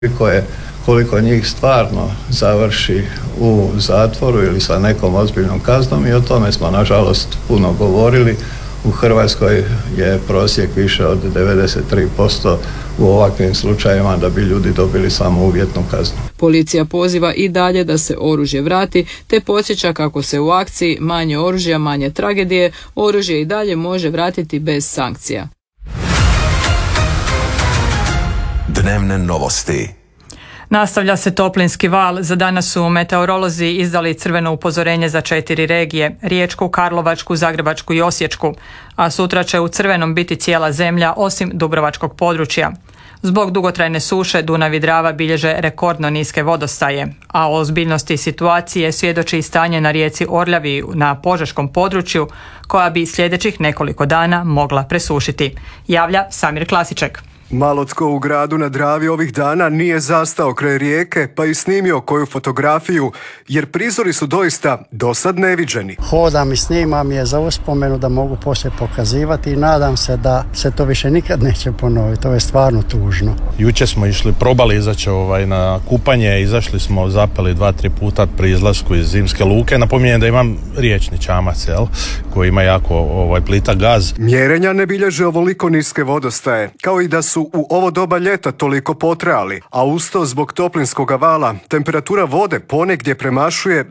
koliko njih stvarno završi u zatvoru ili sa nekom ozbiljnom kaznom, i o tome smo nažalost puno govorili. U Hrvatskoj je prosjek više od 93% u ovakvim slučajevima da bi ljudi dobili samo uvjetnu kaznu. Policija poziva i dalje da se oružje vrati, te podsjeća kako se u akciji manje oružja, manje tragedije, oružje i dalje može vratiti bez sankcija. Dnevne novosti. Nastavlja se toplinski val. Za danas su meteorolozi izdali crveno upozorenje za 4 regije: Riječku, Karlovačku, Zagrebačku i Osječku, a sutra će u crvenom biti cijela zemlja osim dubrovačkog područja. Zbog dugotrajne suše Dunav i Drava bilježe rekordno niske vodostaje, a o ozbiljnosti situacije svjedoči i stanje na rijeci Orljavi na požeškom području, koja bi sljedećih nekoliko dana mogla presušiti, javlja Samir Klasiček. Malo tko u gradu na Dravi ovih dana nije zastao kraj rijeke pa i snimio koju fotografiju, jer prizori su doista dosad neviđeni. Hodam i snimam je za uspomenu da mogu poslije pokazivati i nadam se da se to više nikad neće ponoviti. To je stvarno tužno. Jučer smo probali izaći na kupanje, izašli smo, zapeli 2-3 puta pri izlasku iz Zimske luke. Napominjem da imam riječni čamac, koji ima jako plitak gaz. Mjerenja ne bilježe ovoliko niske vodostaje, kao i da su u ovo doba ljeta toliko potrajali, a usto zbog toplinskog vala temperatura vode ponegdje premašuje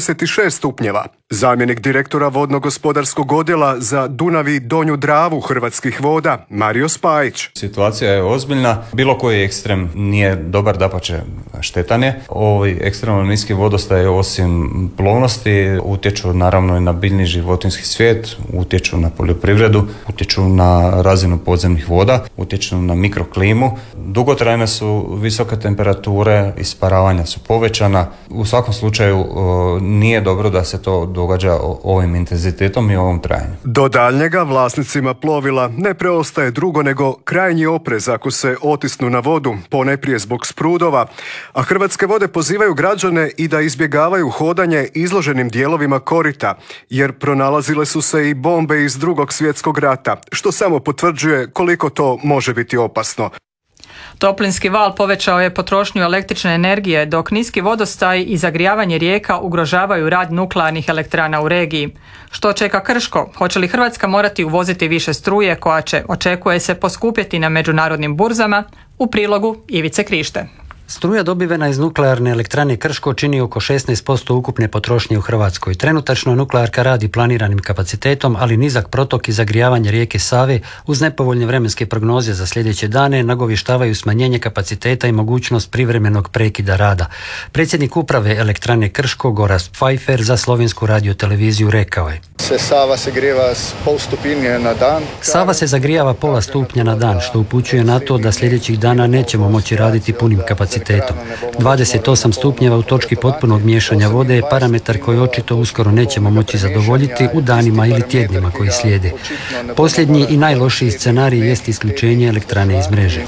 26 stupnjeva. Zamjenik direktora vodno-gospodarskog odjela za Dunav i Donju Dravu Hrvatskih voda, Mario Spajić. Situacija je ozbiljna. Bilo koji ekstrem nije dobar, dapače štetan je. Ovi ekstremno niski vodostaje osim plovnosti utječu naravno i na biljni životinjski svijet, utječu na poljoprivredu, utječu na razinu podzemnih voda, utječu na mikroklimu. Dugotrajne su visoke temperature, isparavanja su povećana. U svakom slučaju nije dobro da se to događa ovim intenzitetom i ovom trajanju. Do daljnjega vlasnicima plovila ne preostaje drugo nego krajnji oprez ako se otisnu na vodu, ponajprije zbog sprudova, a Hrvatske vode pozivaju građane i da izbjegavaju hodanje izloženim dijelovima korita, jer pronalazile su se i bombe iz Drugog svjetskog rata, što samo potvrđuje koliko to može biti opasno. Toplinski val povećao je potrošnju električne energije, dok niski vodostaj i zagrijavanje rijeka ugrožavaju rad nuklearnih elektrana u regiji. Što čeka Krško? Hoće li Hrvatska morati uvoziti više struje koja će, očekuje se, poskupjeti na međunarodnim burzama? U prilogu Ivice Krište. Struja dobivena iz nuklearne elektrane Krško čini oko 16% ukupne potrošnje u Hrvatskoj. Trenutačno nuklearka radi planiranim kapacitetom, ali nizak protok i zagrijavanje rijeke Save uz nepovoljne vremenske prognoze za sljedeće dane nagovještavaju smanjenje kapaciteta i mogućnost privremenog prekida rada. Predsjednik uprave elektrane Krško, Gorazd Pfeiffer, za Slovensku radioteleviziju rekao je: Sava se grijeva s pol stupinje na dan. Sava se zagrijava pola stupnja na dan, što upućuje na to da sljedećih dana nećemo moći raditi punim kapacitetom. 28 stupnjeva u točki potpunog miješanja vode je parametar koji očito uskoro nećemo moći zadovoljiti u danima ili tjednima koji slijede. Posljednji i najlošiji scenarij jest isključenje elektrane iz mreže.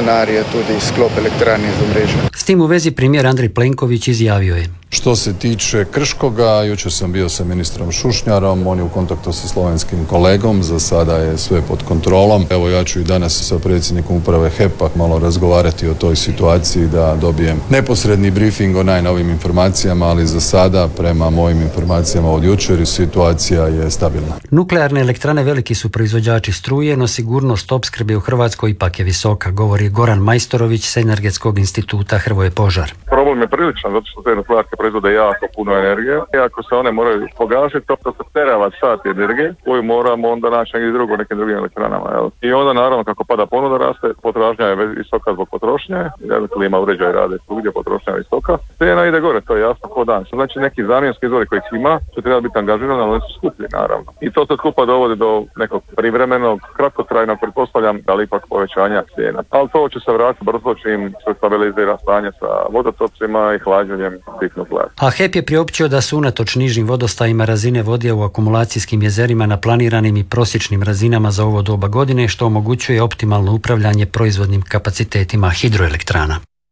S tim u vezi premijer Andrej Plenković izjavio je: Što se tiče Krškoga, jučer sam bio sa ministrom Šušnjarom, on je u kontaktu sa slovenskim kolegom, za sada je sve pod kontrolom. Evo, ja ću i danas sa predsjednikom uprave HEP-a malo razgovarati o toj situaciji da dobijem neposredni briefing o najnovim informacijama, ali za sada, prema mojim informacijama od jučer, situacija je stabilna. Nuklearne elektrane veliki su proizvođači struje, no sigurnost opskrbe u Hrvatskoj ipak je visoka, govori Goran Majstorović s Energetskog instituta Hrvoje Požar. Problem je priličan, zato što te nuklearke proizvode jako puno energije. I ako se one moraju pogasiti, to se teravat sat energije koju moramo onda naći negdje drugo, nekim drugim elektranama. Jel? I onda naravno kako pada ponuda raste, potražnja je visoka zbog potrošnje, jer klima uređaj rade svugdje, potrošnja je visoka. Cijena ide gore, to je jasno ko dan. Znači neki zamjenski izvori kojih ima će treba biti angažirani, ali oni su skuplji naravno. I to se skupa dovodi do nekog privremenog, kratkotrajnog, pretpostavljam, ali ipak povećanja cijena. Ali to će se vratiti brzo čim se stabilizira stanje sa vodotocima i hlađenjem tih nuklearki. A HEP je priopćio da su unatoč nižim vodostajima razine vode u akumulacijskim jezerima na planiranim i prosječnim razinama za ovo doba godine, što omogućuje optimalno upravljanje proizvodnim kapacitetima hidroelektrana.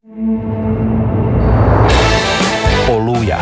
Oluja.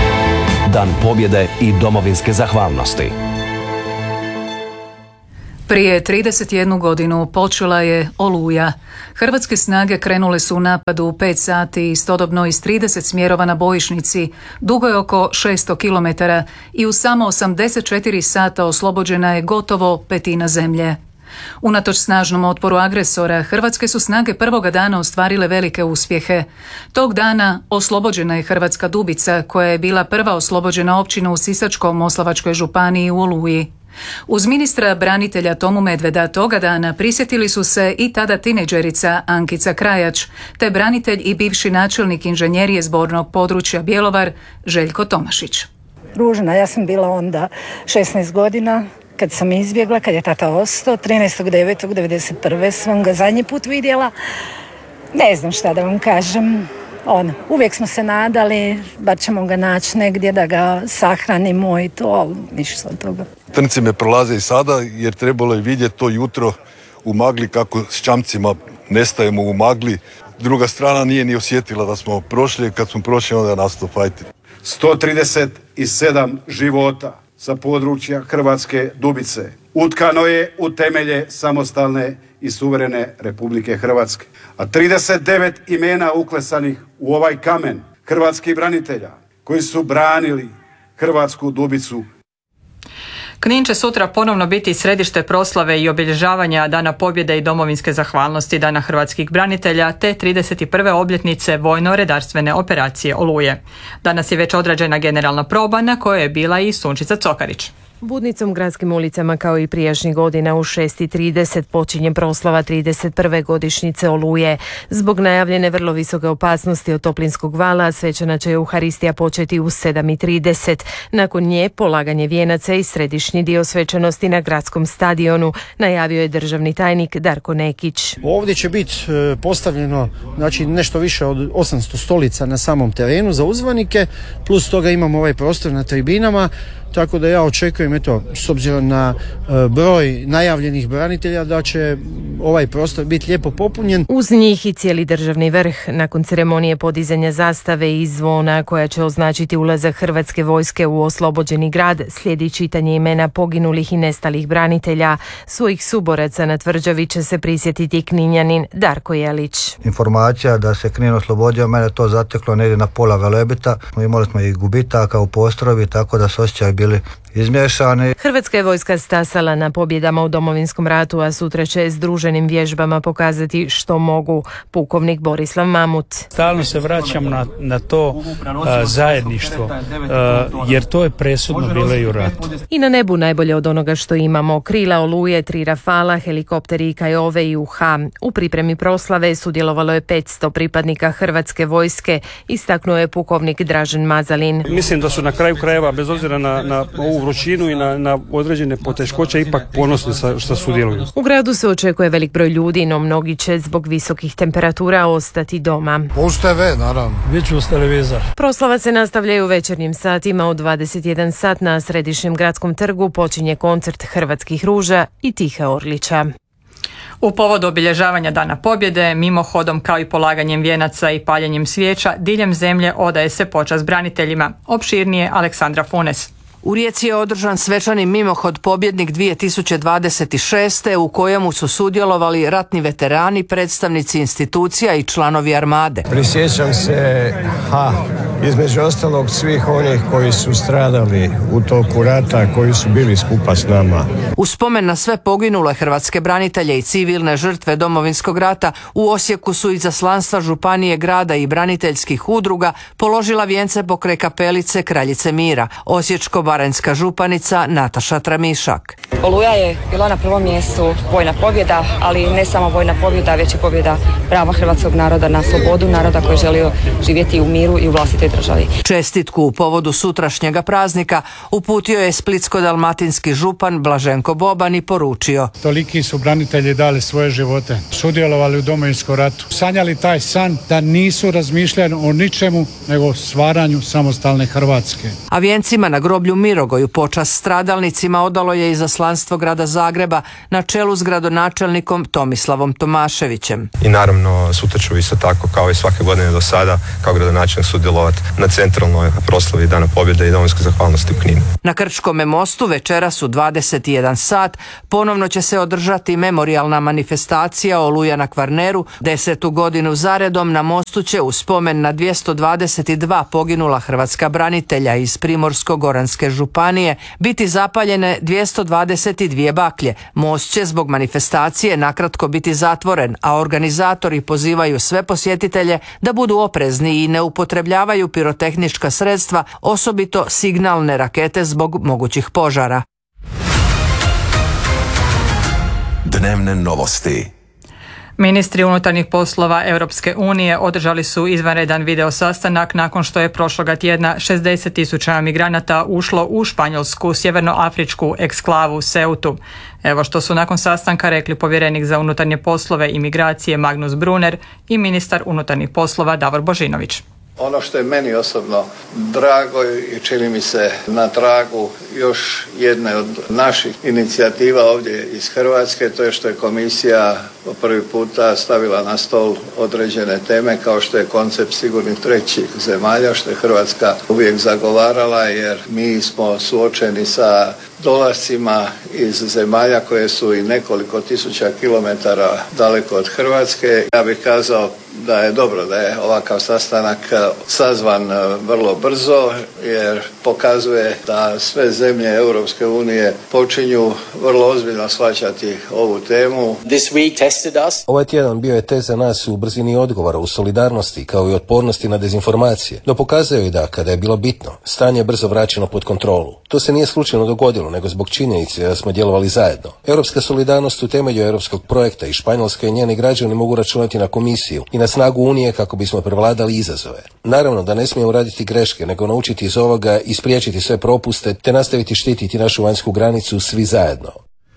Dan pobjede i domovinske zahvalnosti. Prije 31 godinu počela je Oluja. Hrvatske snage krenule su u napadu u 5 sati istodobno iz 30 smjerova na bojišnici, dugo je oko 600 km i u samo 84 sata oslobođena je gotovo petina zemlje. Unatoč snažnom otporu agresora, hrvatske su snage prvoga dana ostvarile velike uspjehe. Tog dana oslobođena je Hrvatska Dubica, koja je bila prva oslobođena općina u Sisačko-moslavačkoj županiji u Oluji. Uz ministra branitelja Tomu Medveda toga dana prisjetili su se i tada tinejdžerica Ankica Krajač, te branitelj i bivši načelnik inženjerije zbornog područja Bjelovar Željko Tomašić. Ružna, ja sam bila onda 16 godina kad sam izbjegla, kad je tata ostao, 13.9.1991. sam ga zadnji put vidjela. Ne znam šta da vam kažem. Uvijek smo se nadali, bar ćemo ga naći negdje da ga sahranimo i to, ali ništa od toga. Trnci me prolaze i sada jer trebalo je vidjeti to jutro u magli kako s čamcima nestajemo u magli. Druga strana nije ni osjetila da smo prošli, kad smo prošli onda je nastao fajt. 137 života sa područja Hrvatske Dubice utkano je u temelje samostalne i suverene Republike Hrvatske. A 39 imena uklesanih u ovaj kamen hrvatskih branitelja koji su branili Hrvatsku Dubicu. Knin će sutra ponovno biti središte proslave i obilježavanja Dana pobjede i domovinske zahvalnosti Dana hrvatskih branitelja te 31. obljetnice vojno-redarstvene operacije Oluje. Danas je već odrađena generalna proba na kojoj je bila i Sunčica Cokarić. Budnicom gradskim ulicama kao i prijašnjih godina u 6:30 počinje proslava 31. godišnjice Oluje. Zbog najavljene vrlo visoke opasnosti od toplinskog vala, svečana će Euharistija početi u 7:30. Nakon nje polaganje vijenaca i središnji dio svečanosti na gradskom stadionu, najavio je državni tajnik Darko Nekić. Ovdje će biti postavljeno nešto više od 800 stolica na samom terenu za uzvanike, plus toga imamo ovaj prostor na tribinama. Tako da ja očekujem, s obzirom na broj najavljenih branitelja, da će ovaj prostor biti lijepo popunjen. Uz njih i cijeli državni vrh. Nakon ceremonije podizanja zastave i zvona koja će označiti ulazak Hrvatske vojske u oslobođeni grad, slijedi čitanje imena poginulih i nestalih branitelja. Svojih suboraca na tvrđavi će se prisjetiti Kninjanin Darko Jelić. Informacija da se Knin oslobodio, mene to zateklo negdje na pola Velebita. Imali smo i gubitaka u postrojbi, tako da se osjećaju bili izmiješani. Hrvatska je vojska stasala na pobjedama u Domovinskom ratu, a sutra će združenim vježbama pokazati što mogu. Pukovnik Borislav Mamut. Stalno se vraćam na to zajedništvo, jer to je presudno bilo i u ratu. I na nebu najbolje od onoga što imamo: krila Oluje, 3 Rafala, helikopteri i Kajove i UH. U pripremi proslave sudjelovalo je 500 pripadnika Hrvatske vojske, istaknuo je pukovnik Dražen Mazalin. Mislim da su na kraju krajeva, bez obzira na ovu vrućinu i na određene poteškoće, ipak ponosni što sudjeluju. U gradu se očekuje velik broj ljudi, no mnogi će zbog visokih temperatura ostati doma. Uz TV, naravno. Biću uz televizor. Proslava se nastavlja u večernjim satima. Od 21 sat na Središnjem gradskom trgu počinje koncert Hrvatskih ruža i Tihe Orlića. U povodu obilježavanja Dana pobjede, mimohodom kao i polaganjem vijenaca i paljenjem svijeća, diljem zemlje odaje se počast braniteljima. Opširnije Aleksandra Funes. U Rijeci je održan svečani mimohod Pobjednik 2026. u kojemu su sudjelovali ratni veterani, predstavnici institucija i članovi armade. Prisjećam se, između ostalog, svih onih koji su stradali u toku rata, koji su bili skupa s nama. U spomen na sve poginule hrvatske branitelje i civilne žrtve Domovinskog rata u Osijeku su izaslanstva županije, grada i braniteljskih udruga položila vijence pokraj kapelice Kraljice mira. Osječko-baranjska županica Nataša Tramišak. Oluja je bila na prvom mjestu vojna pobjeda, ali ne samo vojna pobjeda, već i pobjeda prava hrvatskog naroda na slobodu, naroda koji želio živjeti u miru i u vlastitoj državi. Čestitku u povodu sutrašnjega praznika uputio je splitsko-dalmatinski župan Blaženko Boban i poručio: toliki su branitelji dali svoje živote, sudjelovali u Domovinskom ratu, sanjali taj san da nisu razmišljali o ničemu nego o stvaranju samostalne Hrvatske. A vijencima na groblju Mirogoju počast stradalnicima odalo je izaslanstvo grada Zagreba na čelu s gradonačelnikom Tomislavom Tomaševićem. I naravno sutra ću isto tako kao i svake godine do sada kao gradonačelnik sudjelovati sudjelovati na centralnoj proslavi Dana pobjede i Domovinske zahvalnosti u Kninu. Na Krčkome mostu večeras u 21 sat ponovno će se održati memorijalna manifestacija Oluja na Kvarneru. 10. godinu zaredom na mostu će u spomen na 222 poginula hrvatska branitelja iz Primorsko-goranske županije biti zapaljene 222 baklje. Most će zbog manifestacije nakratko biti zatvoren, a organizatori pozivaju sve posjetitelje da budu oprezni i ne upotrebljavaju pirotehnička sredstva, osobito signalne rakete zbog mogućih požara. Dnevne novosti. Ministri unutarnjih poslova Europske unije održali su izvanredan video sastanak nakon što je prošloga tjedna 60.000 migranata ušlo u španjolsku sjevernoafričku eksklavu Ceutu. Evo što su nakon sastanka rekli povjerenik za unutarnje poslove i migracije Magnus Brunner i ministar unutarnjih poslova Davor Božinović. Ono što je meni osobno drago i čini mi se na tragu još jedne od naših inicijativa ovdje iz Hrvatske, to je što je komisija po prvi puta stavila na stol određene teme kao što je koncept sigurnih trećih zemalja, što je Hrvatska uvijek zagovarala, jer mi smo suočeni sa dolascima iz zemalja koje su i nekoliko tisuća kilometara daleko od Hrvatske. Ja bih kazao da je dobro da je ovakav sastanak sazvan vrlo brzo, jer pokazuje da sve zemlje Europske unije počinju vrlo ozbiljno shvaćati ovu temu. Ovaj tjedan bio je test za nas u brzini odgovora, u solidarnosti kao i otpornosti na dezinformacije, no pokazuje je da, kada je bilo bitno, stanje je brzo vraćeno pod kontrolu. To se nije slučajno dogodilo, nego zbog činjenice da smo djelovali zajedno. Europska solidarnost u temelju europskog projekta i Španjolska i njeni građani mogu računati na komisiju i na snagu Unije kako bismo prevladali izazove. Naravno da ne smijemo raditi greške, nego naučiti iz ovoga i spriječiti sve propuste, te nastaviti štititi našu vanjsku granicu svi zajedno.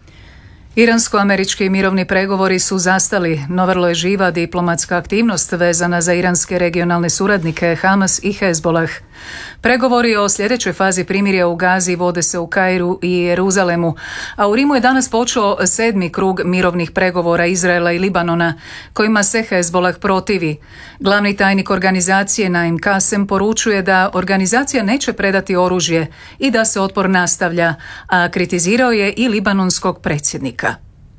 Iransko-američki mirovni pregovori su zastali, no vrlo je živa diplomatska aktivnost vezana za iranske regionalne suradnike Hamas i Hezbolah. Pregovori o sljedećoj fazi primirja u Gazi vode se u Kairu i Jeruzalemu, a u Rimu je danas počeo 7. krug mirovnih pregovora Izraela i Libanona, kojima se Hezbolah protivi. Glavni tajnik organizacije Naim Kasem poručuje da organizacija neće predati oružje i da se otpor nastavlja, a kritizirao je i libanonskog predsjednika.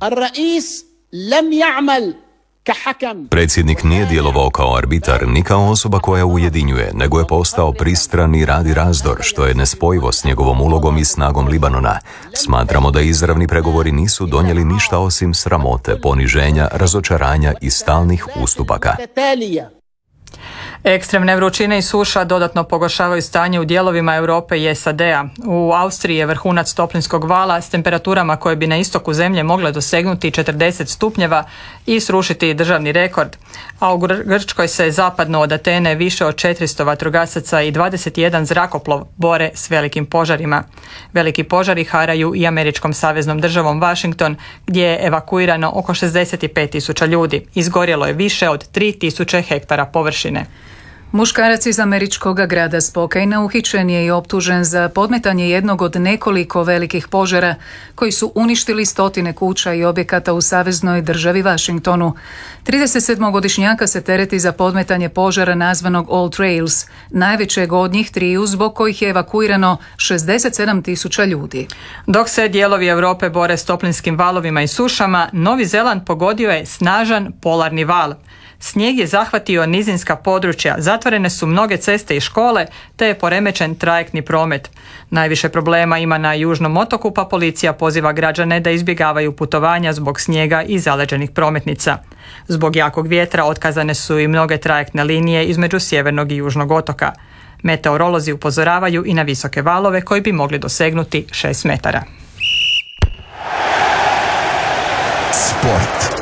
Predsjednik nije djelovao kao arbitar ni kao osoba koja ujedinjuje, nego je postao pristran i radi razdor, što je nespojivo s njegovom ulogom i snagom Libanona. Smatramo da izravni pregovori nisu donijeli ništa osim sramote, poniženja, razočaranja i stalnih ustupaka. Ekstremne vrućine i suša dodatno pogoršavaju stanje u dijelovima Europe i SAD-a. U Austriji je vrhunac toplinskog vala s temperaturama koje bi na istoku zemlje mogle dosegnuti 40 stupnjeva i srušiti državni rekord. A u Grčkoj se zapadno od Atene više od 400 vatrogasaca i 21 zrakoplov bore s velikim požarima. Veliki požari haraju i američkom saveznom državom Washington, gdje je evakuirano oko 65.000 ljudi. Izgorjelo je više od 3.000 hektara površine. Muškarac iz američkog grada Spokane uhićen je i optužen za podmetanje jednog od nekoliko velikih požara koji su uništili stotine kuća i objekata u saveznoj državi Washingtonu. 37-godišnjaka se tereti za podmetanje požara nazvanog All Trails, najvećeg od njih triju zbog kojih je evakuirano 67.000 ljudi. Dok se dijelovi Europe bore s toplinskim valovima i sušama, Novi Zeland pogodio je snažan polarni val. Snijeg je zahvatio nizinska područja, zatvorene su mnoge ceste i škole, te je poremećen trajektni promet. Najviše problema ima na južnom otoku, pa policija poziva građane da izbjegavaju putovanja zbog snijega i zaleđenih prometnica. Zbog jakog vjetra otkazane su i mnoge trajektne linije između sjevernog i južnog otoka. Meteorolozi upozoravaju i na visoke valove koji bi mogli dosegnuti 6 metara. Sport.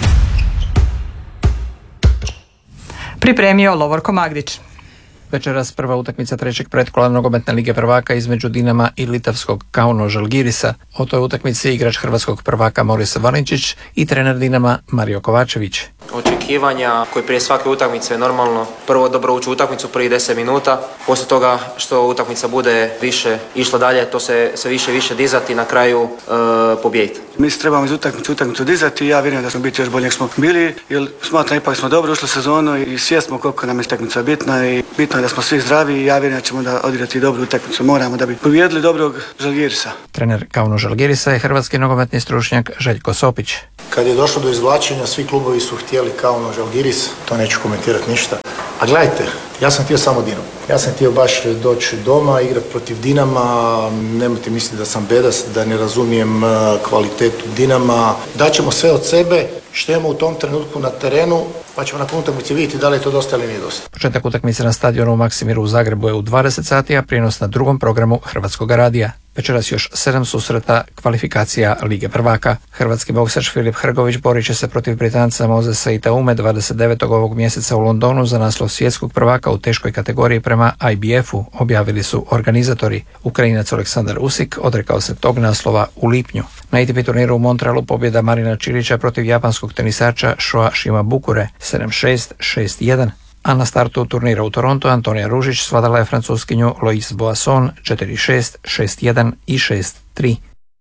Pripremio Lovorko Magdić. Večeras prva utakmica trećeg pretkola nogometne lige prvaka između Dinama i litavskog Kauno Žalgirisa. O toj utakmici igrač hrvatskog prvaka Moris Valinčić i trener Dinama Mario Kovačević. Očekivanja koji prije svake utakmice je normalno prvo dobro ući u utakmicu prvih 10 minuta, poslije toga što utakmica bude više išla dalje, to se više i više dizati i na kraju pobijediti. Mi se trebamo iz utakmicu dizati i ja vjerujem da smo biti još bolje nego smo bili, jer smatram ipak smo dobro ušli u sezonu i svjesno koliko nam je utakmica bitna i bitno je da smo svi zdravi i ja vjerujem da ćemo da odigrati dobru utakmicu. Moramo da bi pobijedili dobrog Žalgirisa. Trener Kauno Žalgirisa je hrvatski nogometni stručnjak Željko Sopić. Kad je došlo do izvlačenja, svi klubovi su htjeli Kauno Žalgiris, to neću komentirati ništa. A gledajte, ja sam htio samo Dinamo. Ja sam htio baš doći doma, igrati protiv Dinama, nemojte misliti da sam bedas, da ne razumijem kvalitetu Dinama. Daćemo sve od sebe što imamo u tom trenutku na terenu, pa ćemo nakon utakmice vidjeti da li je to dosta ili nije dosta. Početak utakmice na stadionu Maksimiru u Zagrebu je u 20 sati, a prijenos na drugom programu Hrvatskog radija. Večeras još 7 susreta kvalifikacija Lige prvaka. Hrvatski boksač Filip Hrgović borit će se protiv Britanca Mozesa Itaume 29. ovog mjeseca u Londonu za naslov svjetskog prvaka u teškoj kategoriji prema IBF-u, objavili su organizatori. Ukrajinac Aleksandar Usik odrekao se tog naslova u lipnju. Na ATP turniru u Montrealu pobjeda Marina Čilića protiv japanskog tenisača Shoa Shimabukure 7-6, 6-1. A na startu turnira u Torontu Antonija Ružić svladala je francuskinju Lois Boasson 4-6, 6-1 i 6-3.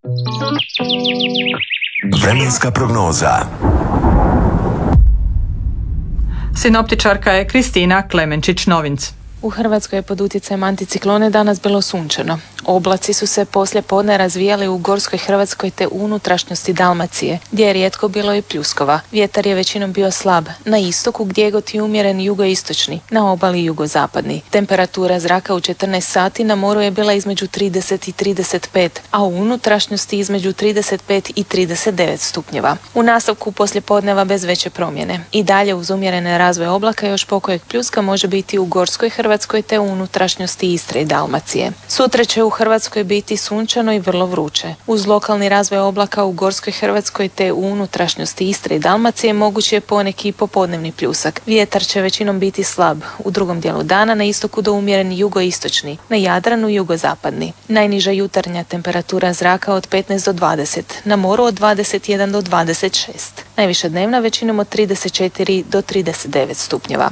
Vremenska prognoza. Sinoptičarka je Kristina Klemenčić-Novinc. U Hrvatskoj je pod utjecajem anticiklone danas bilo sunčano. Oblaci su se poslije podne razvijali u gorskoj Hrvatskoj te unutrašnjosti Dalmacije, gdje je rijetko bilo i pljuskova. Vjetar je većinom bio slab. Na istoku gdjegot i umjeren jugoistočni, na obali jugozapadni. Temperatura zraka u 14 sati na moru je bila između 30 i 35, a u unutrašnjosti između 35 i 39 stupnjeva. U nastavku poslije podneva bez veće promjene. I dalje uz umjerene razvoje oblaka još pokojeg pljuska može biti u gorskoj Hrvatskoj te u unutrašnjosti Istre i Dalmacije. Sutra će u Hrvatskoj biti sunčano i vrlo vruće. Uz lokalni razvoj oblaka u gorskoj Hrvatskoj te u unutrašnjosti Istre i Dalmacije mogući je poneki popodnevni pljusak. Vjetar će većinom biti slab. U drugom dijelu dana na istoku do umjeren jugoistočni, na Jadranu jugozapadni. Najniža jutarnja temperatura zraka od 15 do 20, na moru od 21 do 26. Najviša dnevna većinom od 34 do 39 stupnjeva.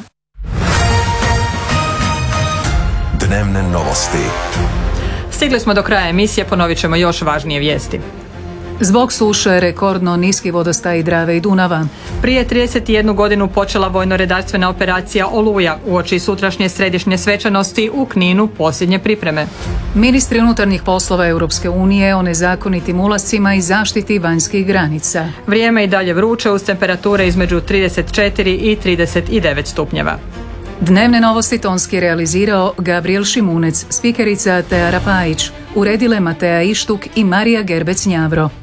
Dnevne novosti. Stigli smo do kraja emisije, ponovit ćemo još važnije vijesti. Zbog suše rekordno niski vodostaji Drave i Dunava. Prije 31 godinu počela vojno-redarstvena operacija Oluja, uoči sutrašnje središnje svečanosti u Kninu posljednje pripreme. Ministri unutarnjih poslova Europske unije o nezakonitim ulascima i zaštiti vanjskih granica. Vrijeme i dalje vruće uz temperature između 34 i 39 stupnjeva. Dnevne novosti tonski realizirao Gabriel Šimunec, spikerica Teara Pajić, uredile Matea Ištuk i Marija Gerbec-Njavro.